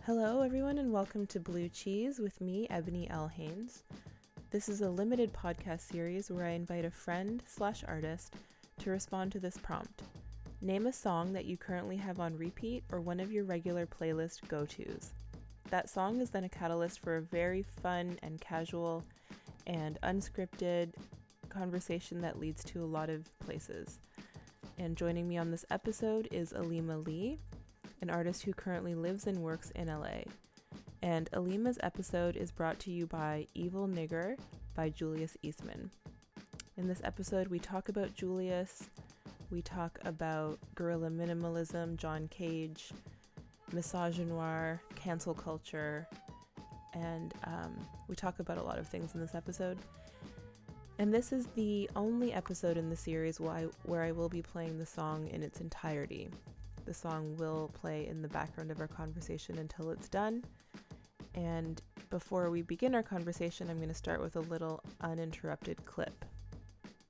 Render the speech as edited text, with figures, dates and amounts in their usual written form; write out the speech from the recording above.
Hello, everyone, and welcome to Blue Cheese with me, Ebony L. Haynes. This is a limited podcast series where I invite a friend/artist to respond to this prompt. Name a song that you currently have on repeat or one of your regular playlist go-tos. That song is then a catalyst for a very fun and casual and unscripted conversation that leads to a lot of places. And joining me on this episode is Alima Lee, an artist who currently lives and works in LA. And Alima's episode is brought to you by Evil Nigger by Julius Eastman. In this episode, we talk about Julius, we talk about guerrilla minimalism, John Cage, misogynoir, cancel culture, and we talk about a lot of things in this episode. And this is the only episode in the series where I will be playing the song in its entirety. The song will play in the background of our conversation until it's done. And before we begin our conversation, I'm going to start with a little uninterrupted clip.